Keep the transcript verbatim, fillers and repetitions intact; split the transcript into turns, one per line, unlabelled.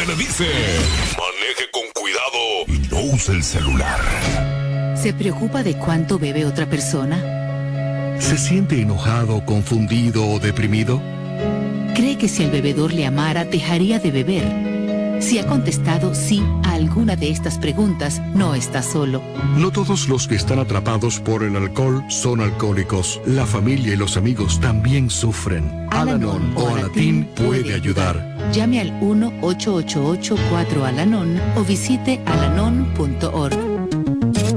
le dice: maneje con cuidado y no use el celular.
¿Se preocupa de cuánto bebe otra persona?
¿Se siente enojado, confundido o deprimido?
¿Cree que si el bebedor le amara, dejaría de beber? Si ha contestado sí a alguna de estas preguntas, no está solo.
No todos los que están atrapados por el alcohol son alcohólicos. La familia y los amigos también sufren. Al-Anon o Alatín puede ayudar.
Llame al uno ocho ocho ocho cuatro Al-Anon o visite alanon punto org.